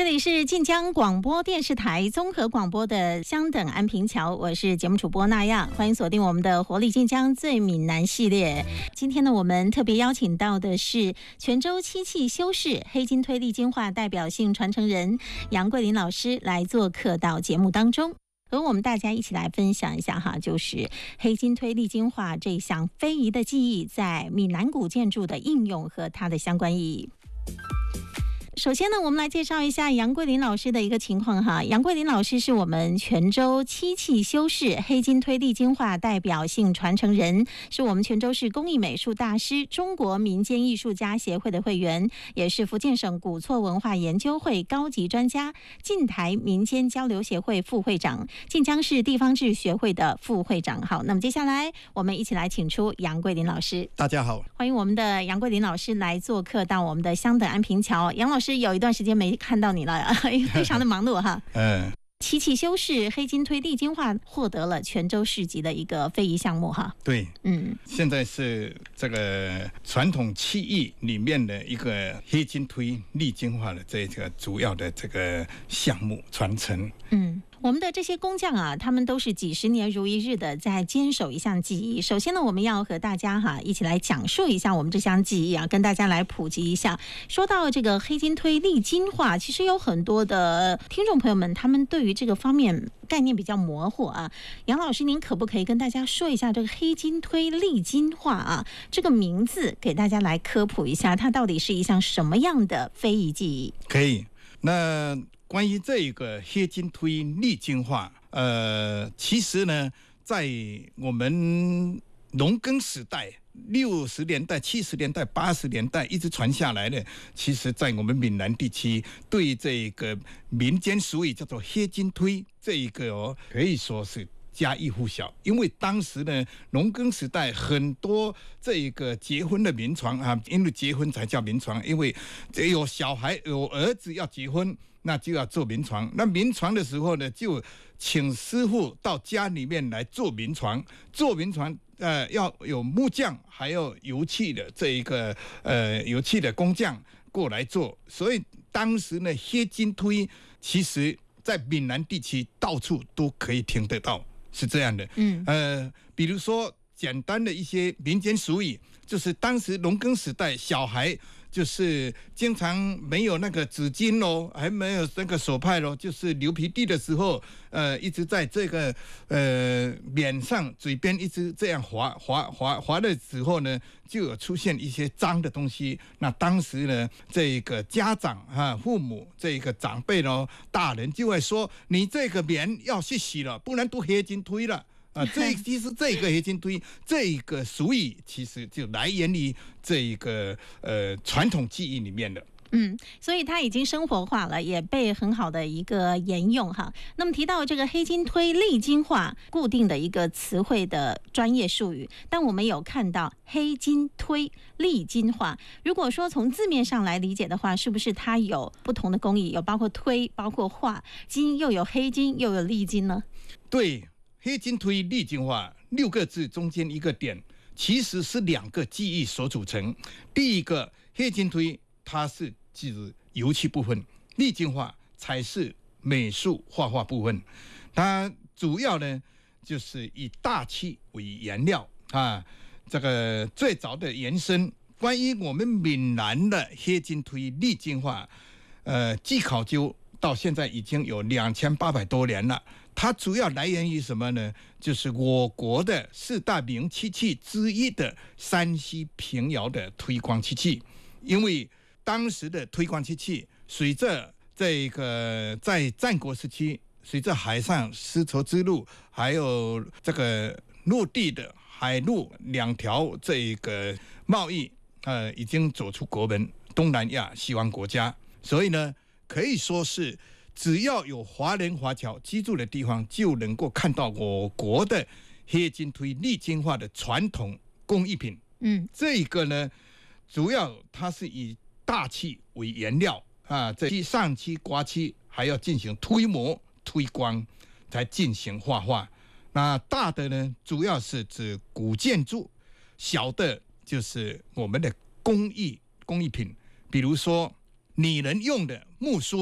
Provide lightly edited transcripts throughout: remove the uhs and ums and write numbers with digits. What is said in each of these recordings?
这里是晋江广播电视台综合广播的香等安平桥，我是节目主播那样，欢迎锁定我们的活力晋江最闽南系列。今天呢，我们特别邀请到的是泉州漆器修饰黑金推力金化代表性传承人杨桂林老师来做客到节目当中，和我们大家一起来分享一下哈，就是黑金推力金化这项非遗的技艺在闽南古建筑的应用和它的相关意义。首先呢，我们来介绍一下杨桂林老师的一个情况哈。杨桂林老师是我们泉州漆器修饰黑金推力金化代表性传承人，是我们泉州市工艺美术大师、中国民间艺术家协会的会员，也是福建省古厝文化研究会高级专家、晋台民间交流协会副会长、晋江市地方志学会的副会长。好，那么接下来我们一起来请出杨桂林老师。 大家好， 欢迎我们的杨桂林老师来做客到我们的香等安平桥。杨老师有一段时间没看到你了，非常的忙碌哈。漆器修饰黑金推力金化获得了泉州市级的一个非遗项目哈。 对，现在是这个传统漆艺里面的一个黑金推力金化的这个主要的这个项目传承。 我们的这些工匠啊，他们都是几十年如一日的在坚守一项技艺。首先呢，我们要和大家一起来讲述一下我们这项技艺啊，跟大家来普及一下。说到这个黑金推力金化，其实有很多的听众朋友们，他们对于这个方面概念比较模糊啊。杨老师，您可不可以跟大家说一下这个黑金推力金化啊这个名字，给大家来科普一下，它到底是一项什么样的非遗技艺？ 可以，那关于这个黑金推力金化，其实呢，在我们农耕时代，60年代、70年代、80年代一直传下来的，其实在我们闽南地区对这个民间俗语叫做黑金推这一个可以说是家喻户晓，因为当时呢，农耕时代很多这个结婚的民床啊，因为结婚才叫民床，因为有小孩有儿子要结婚，那就要做民床。那民床的时候呢，就请师傅到家里面来做民床。做民床，要有木匠，还有油漆的这一个油漆的工匠过来做。所以当时呢，黑金推其实在闽南地区到处都可以听得到，是这样的。比如说简单的一些民间俗语，就是当时农耕时代，小孩就是经常没有那个纸巾咯，还没有那个手帕咯，就是流鼻涕的时候，一直在这个脸上、嘴边一直这样滑的时候呢，就有出现一些脏的东西。那当时呢，这个家长父母这个长辈咯，大人就会说：“你这个脸要去洗了，不然都黑金推了。”其实这个黑金推这个俗语，其实就来源于这一个传统技艺里面的。 所以它已经生活化了，也被很好的一个沿用哈。那么提到这个黑金推力金化，固定的一个词汇的专业术语，但我们有看到黑金推力金化。如果说从字面上来理解的话，是不是它有不同的工艺，有包括推，包括化，金又有黑金又有力金呢？ 对。黑金推力金化6个字中间一个点，其实是2个技艺所组成。第一个黑金推，它是指油漆部分；力金化才是美术画画部分。它主要呢就是以大漆为原料啊。这个最早的延伸，关于我们闽南的黑金推力金化，据考究到现在已经有2800多年了。它主要来源于什么呢？就是我国的4大名漆器之一的山西平遥的推光漆器。因为当时的推光漆器，随着这个在战国时期，随着海上丝绸之路，还有这个陆地的海陆2条这个贸易，已经走出国门，东南亚西方国家，所以呢，可以说是只要有华人华侨居住的地方，就能够看到我国的黑金推力金化的传统工艺品。这个呢，主要它是以大漆为原料啊，这上漆、刮漆，还要进行推模、推光，才进行画画。那大的呢，主要是指古建筑；小的就是我们的工艺品，比如说女人用的木梳。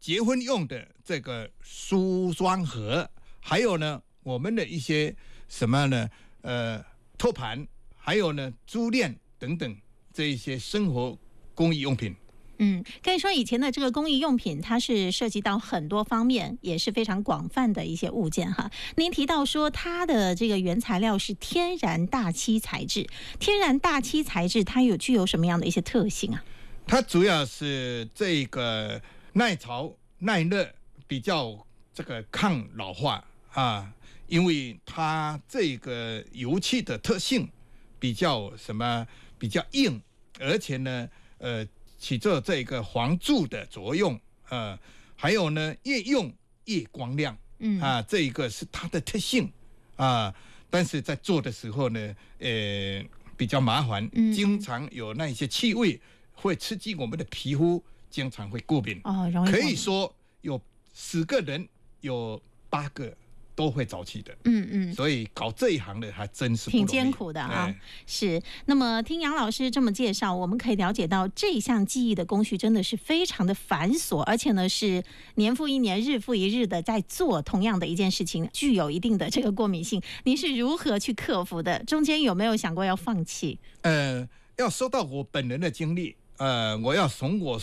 结婚用的这个梳妆盒，还有呢我们的一些什么呢托盘，还有呢珠链等等这一些生活工艺用品。 可以说以前的这个工艺用品，它是涉及到很多方面，也是非常广泛的一些物件哈。您提到说它的这个原材料是天然大漆材质，天然大漆材质它具有什么样的一些特性啊？ 它主要是这个耐潮耐热，比较这个抗老化啊，因为它这个油漆的特性比较比较硬，而且呢起着这个防蛀的作用，还有呢，越用越光亮，这一个是它的特性啊。但是在做的时候呢，比较麻烦，经常有那些气味会刺激我们的皮肤，经常会过敏。 容易可以说有10个人有8个都会早期的，所以搞这一行的还真是不容易， 挺艰苦的啊。是，那么听杨老师这么介绍，我们可以了解到这项技艺的工序真的是非常的繁琐，而且呢是年复一年、日复一日的在做同样的一件事情，具有一定的这个过敏性。您是如何去克服的？中间有没有想过要放弃？ 要说到我本人的经历，我要从我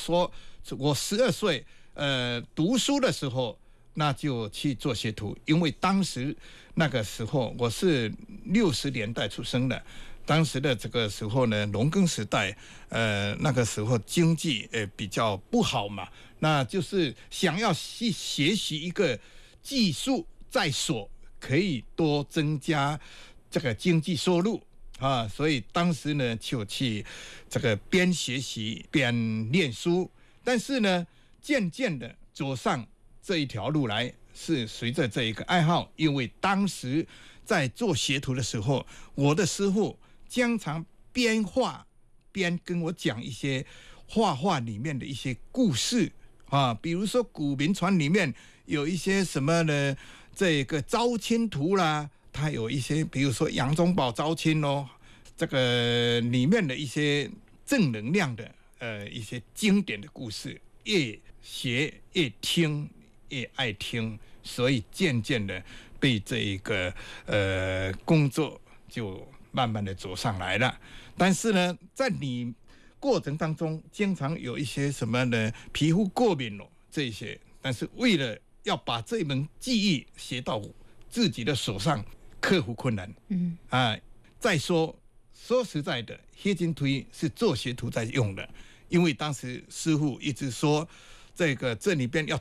12岁读书的时候。那就去做学徒，因为当时那个时候我是60年代出生的，当时的这个时候呢，农耕时代，那个时候经济比较不好嘛，那就是想要去学习一个技术在手，可以多增加这个经济收入啊，所以当时呢就去这个边学习边念书，但是呢，渐渐的走上这一条路来，是随着这一个爱好，因为当时在做学徒的时候，我的师傅经常边画边跟我讲一些画画里面的一些故事啊，比如说古民传里面有一些什么呢？这个招亲图啦，它有一些，比如说杨宗保招亲哦，这个里面的一些正能量的一些经典的故事，越学越听。越爱听，所以渐渐的被这一个工作就慢慢的走上来了。但是呢，在你过程当中，经常有一些什么呢，皮肤过敏了这些，但是为了要把这门技艺学到自己的手上，克服困难。再说实在的，黑金推是做学徒在用的，因为当时师傅一直说。这里边要